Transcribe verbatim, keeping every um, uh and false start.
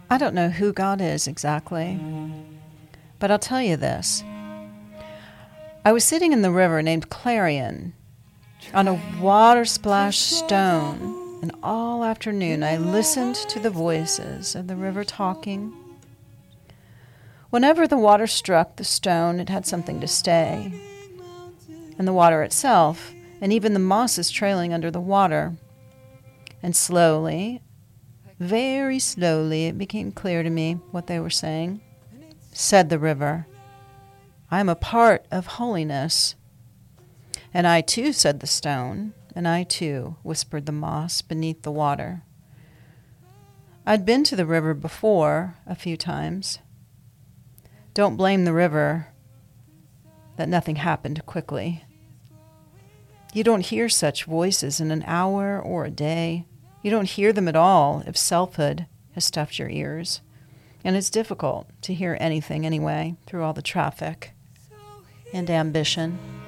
I don't know who God is exactly, but I'll tell you this. I was sitting in the river named Clarion on a water-splashed stone, and all afternoon I listened to the voices of the river talking. Whenever the water struck the stone, it had something to say. And the water itself, and even the mosses trailing under the water. And slowly, very slowly, it became clear to me what they were saying. Said the river, I am a part of holiness. And I too, said the stone, and I too, whispered the moss beneath the water. I'd been to the river before, a few times. Don't blame the river that nothing happened quickly. You don't hear such voices in an hour or a day. You don't hear them at all if selfhood has stuffed your ears. And it's difficult to hear anything anyway through all the traffic and ambition.